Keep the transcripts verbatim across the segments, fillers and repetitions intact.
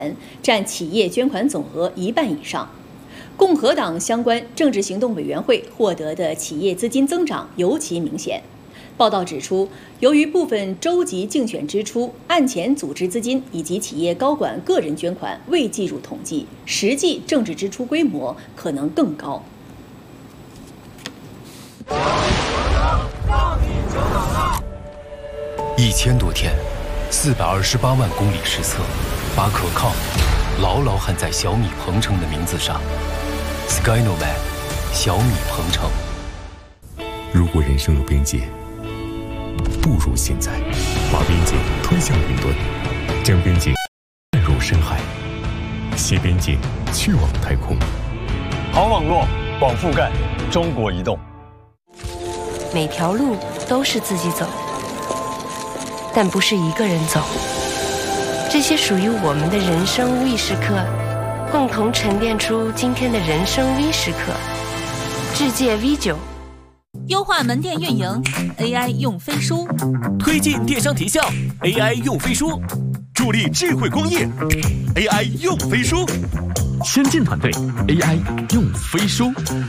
占企业捐款总额一半以上。共和党相关政治行动委员会获得的企业资金增长尤其明显。报道指出，由于部分州级竞选支出、案前组织资金以及企业高管个人捐款未计入统计，实际政治支出规模可能更高。 一千多天，四百二十八万公里实测，把可靠牢牢焊在小米鹏程的名字上。Skynovan， 小米鹏程。 如果人生有边界，不如现在，把边界推向云端，将边界带入深海，携边界去往太空。 好网络，广覆盖，中国移动。 每条路都是自己走，但不是一个人走。这些属于我们的人生 V 时刻，共同沉淀出今天的人生 V 时刻。智界 V 九。 优化门店运营 ，A I 用飞书； 推进电商提效 ，A I 用飞书；助力智慧工业 ，A I 用飞书； 先进团队 A I 用飞书。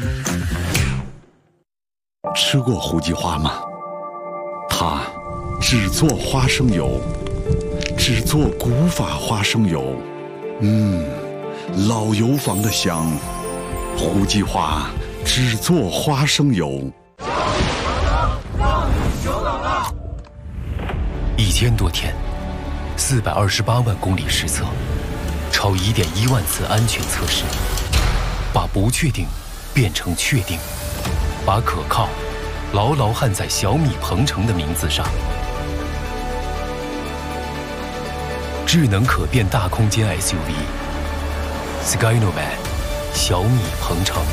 吃过胡记花吗？它只做花生油，只做古法花生油，嗯，老油坊的香。胡记花只做花生油。 一千多天，四百二十八万公里实测，超一点一万次安全测试，把不确定变成确定，把可靠牢牢焊在小米鹏程的名字上。智能可变大空间 S U V Skynovan， 小米鹏程。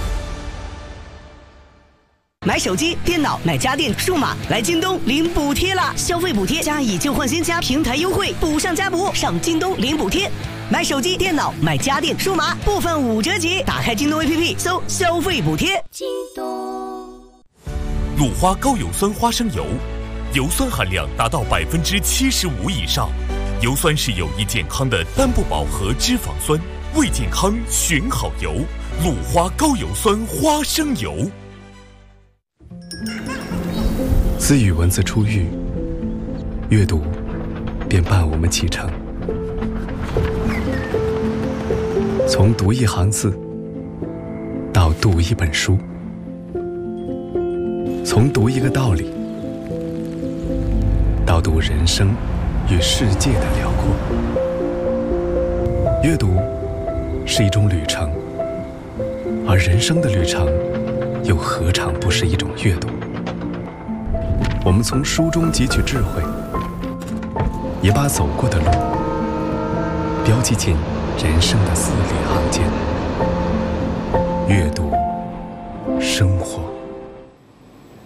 买手机、电脑、买家电、数码，来京东领补贴啦！消费补贴加以旧换新加平台优惠，补上加补，上京东领补贴。买手机、电脑、买家电、数码，部分五折起。打开京东 A P P， 搜消费补贴。京东。 鲁花高油酸花生油，油酸含量达到百分之七十五以上，油酸是有益健康的单不饱和脂肪酸，为健康选好油。鲁花高油酸花生油。 自与文字初遇，阅读便伴我们启程。从读一行字到读一本书，从读一个道理到读人生与世界的辽阔。阅读是一种旅程，而人生的旅程又何尝不是一种阅读？我们从书中汲取智慧，也把走过的路标记进人生的字里行间。阅读，生活。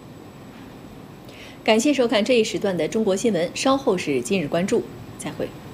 感谢收看这一时段的中国新闻，稍后是今日关注，再会。